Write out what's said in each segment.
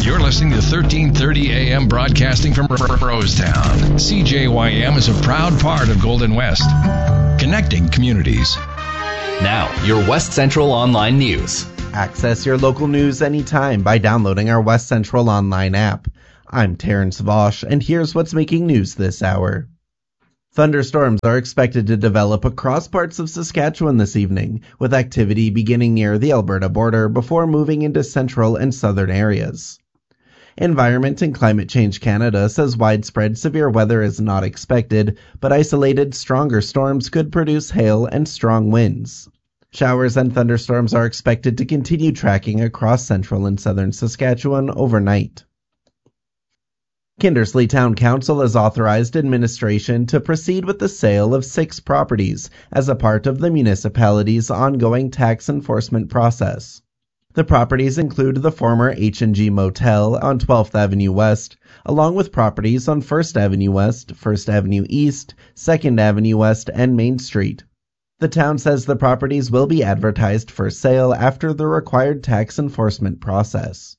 You're listening to 1330 AM broadcasting from Rosetown. CJYM is a proud part of Golden West, connecting communities. Now, your West Central Online News. Access your local news anytime by downloading our West Central Online app. I'm Terrence Vosch, and here's what's making news this hour. Thunderstorms are expected to develop across parts of Saskatchewan this evening, with activity beginning near the Alberta border before moving into central and southern areas. Environment and Climate Change Canada says widespread severe weather is not expected, but isolated stronger storms could produce hail and strong winds. Showers and thunderstorms are expected to continue tracking across central and southern Saskatchewan overnight. Kindersley Town Council has authorized administration to proceed with the sale of 6 properties as a part of the municipality's ongoing tax enforcement process. The properties include the former H&G Motel on 12th Avenue West, along with properties on 1st Avenue West, 1st Avenue East, 2nd Avenue West, and Main Street. The town says the properties will be advertised for sale after the required tax enforcement process.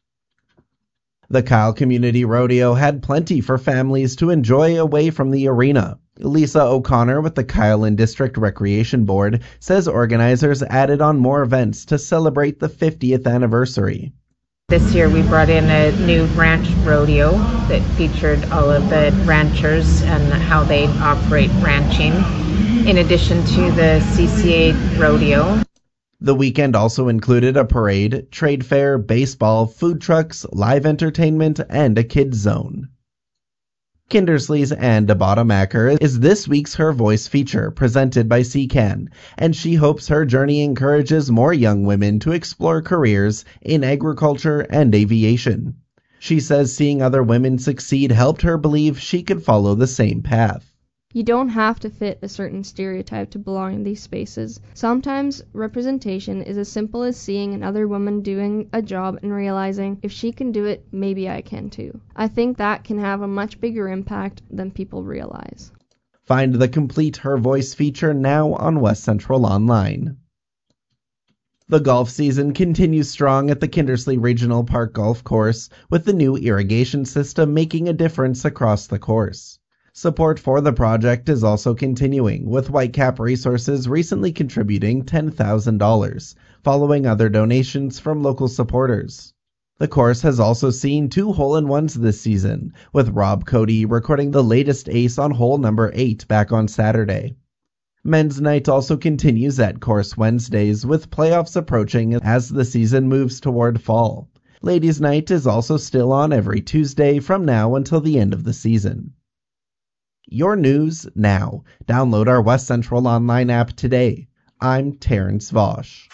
The Kyle Community Rodeo had plenty for families to enjoy away from the arena. Lisa O'Connor with the Kyleland District Recreation Board says organizers added on more events to celebrate the 50th anniversary. This year we brought in a new ranch rodeo that featured all of the ranchers and how they operate ranching, in addition to the CCA rodeo. The weekend also included a parade, trade fair, baseball, food trucks, live entertainment, and a kids zone. Kindersley's Anne DeBottomacker is this week's Her Voice feature presented by CCAN, and she hopes her journey encourages more young women to explore careers in agriculture and aviation. She says seeing other women succeed helped her believe she could follow the same path. You don't have to fit a certain stereotype to belong in these spaces. Sometimes representation is as simple as seeing another woman doing a job and realizing, if she can do it, maybe I can too. I think that can have a much bigger impact than people realize. Find the complete Her Voice feature now on West Central Online. The golf season continues strong at the Kindersley Regional Park Golf Course, with the new irrigation system making a difference across the course. Support for the project is also continuing, with Whitecap Resources recently contributing $10,000, following other donations from local supporters. The course has also seen 2 hole-in-ones this season, with Rob Cody recording the latest ace on hole number 8 back on Saturday. Men's night also continues at Course Wednesdays, with playoffs approaching as the season moves toward fall. Ladies' night is also still on every Tuesday from now until the end of the season. Your news now. Download our West Central Online app today. I'm Terrence Vosch.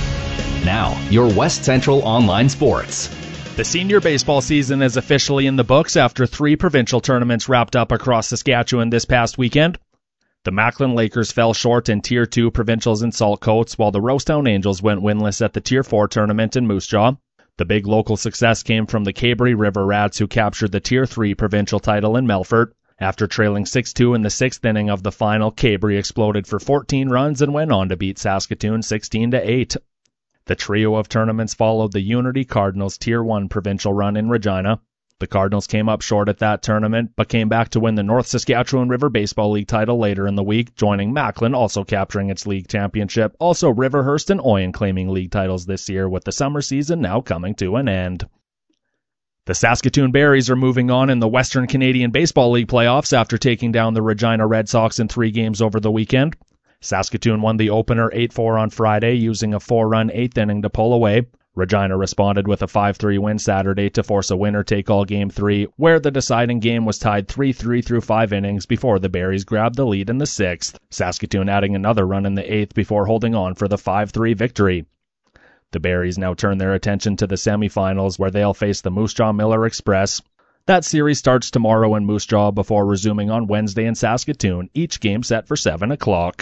Now, your West Central Online Sports. The senior baseball season is officially in the books after 3 provincial tournaments wrapped up across Saskatchewan this past weekend. The Macklin Lakers fell short in Tier 2 provincials in Saltcoats, while the Rosetown Angels went winless at the Tier 4 tournament in Moose Jaw. The big local success came from the Cabrey River Rats, who captured the Tier 3 provincial title in Melfort. After trailing 6-2 in the 6th inning of the final, Cabrey exploded for 14 runs and went on to beat Saskatoon 16-8. The trio of tournaments followed the Unity Cardinals Tier 1 provincial run in Regina. The Cardinals came up short at that tournament, but came back to win the North Saskatchewan River Baseball League title later in the week, joining Macklin also capturing its league championship, also Riverhurst and Oyen claiming league titles this year, with the summer season now coming to an end. The Saskatoon Berries are moving on in the Western Canadian Baseball League playoffs after taking down the Regina Red Sox in 3 games over the weekend. Saskatoon won the opener 8-4 on Friday, using a 4-run 8th inning to pull away. Regina responded with a 5-3 win Saturday to force a winner-take-all Game 3, where the deciding game was tied 3-3 through 5 innings before the Berries grabbed the lead in the 6th, Saskatoon adding another run in the 8th before holding on for the 5-3 victory. The Berries now turn their attention to the semifinals, where they'll face the Moose Jaw Miller Express. That series starts tomorrow in Moose Jaw before resuming on Wednesday in Saskatoon, each game set for 7 o'clock.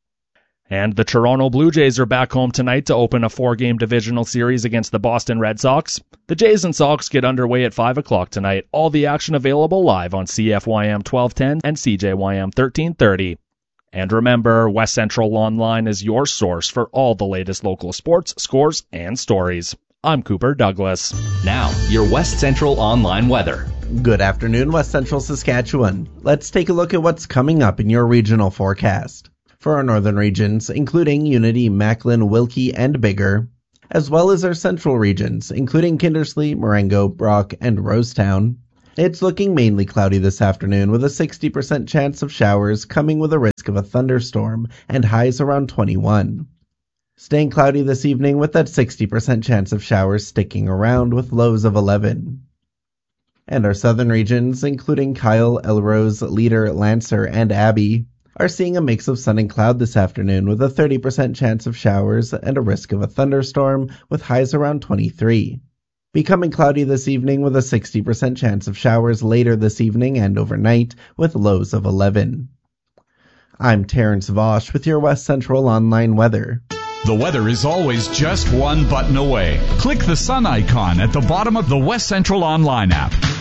And the Toronto Blue Jays are back home tonight to open a 4-game divisional series against the Boston Red Sox. The Jays and Sox get underway at 5 o'clock tonight. All the action available live on CFYM 1210 and CJYM 1330. And remember, West Central Online is your source for all the latest local sports, scores, and stories. I'm Cooper Douglas. Now, your West Central Online weather. Good afternoon, West Central Saskatchewan. Let's take a look at what's coming up in your regional forecast. For our northern regions, including Unity, Macklin, Wilkie, and Biggar, as well as our central regions, including Kindersley, Marengo, Brock, and Rosetown, it's looking mainly cloudy this afternoon with a 60% chance of showers coming with a risk of a thunderstorm and highs around 21. Staying cloudy this evening with that 60% chance of showers sticking around with lows of 11. And our southern regions, including Kyle, Elrose, Leader, Lancer, and Abbey, are seeing a mix of sun and cloud this afternoon with a 30% chance of showers and a risk of a thunderstorm with highs around 23. Becoming cloudy this evening with a 60% chance of showers later this evening and overnight with lows of 11. I'm Terrence Vosch with your West Central Online weather. The weather is always just one button away. Click the sun icon at the bottom of the West Central Online app.